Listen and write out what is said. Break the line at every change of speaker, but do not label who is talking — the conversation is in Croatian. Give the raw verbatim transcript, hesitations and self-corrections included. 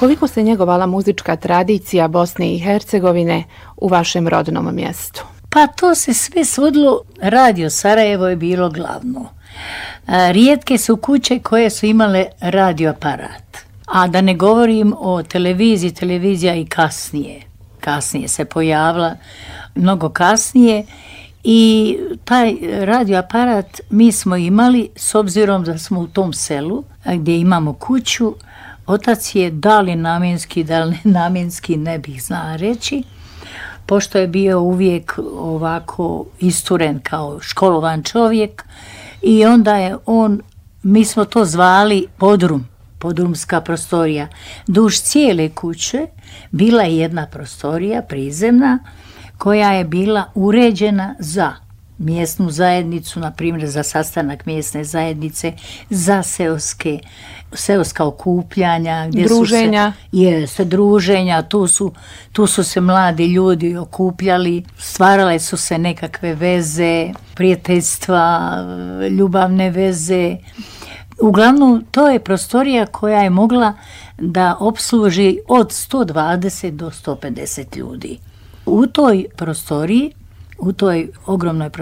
Koliko se njegovala muzička tradicija Bosne i Hercegovine u vašem rodnom mjestu?
Pa to se sve svodilo, Radio Sarajevo je bilo glavno. Rijetke su kuće koje su imale radioaparat. A da ne govorim o televiziji, televizija i kasnije. Kasnije se pojavila, mnogo kasnije. I taj radioaparat mi smo imali, s obzirom da smo u tom selu gdje imamo kuću, otac je da li namjenski, da li namjenski, ne bih znala reći, pošto je bio uvijek ovako isturen kao školovan čovjek i onda je on, mi smo to zvali podrum, podrumska prostorija. Duž cijele kuće bila je jedna prostorija prizemna koja je bila uređena za mjesnu zajednicu, na primjer za sastanak mjesne zajednice, za seoske, seoska okupljanja, gdje
druženja.
Su se, jeste, druženja, tu su, tu su se mladi ljudi okupljali, stvarale su se nekakve veze, prijateljstva, ljubavne veze. Uglavnom, to je prostorija koja je mogla da opsluži od sto dvadeset do sto pedeset ljudi. U toj prostoriji, u toj ogromnoj prostoriji,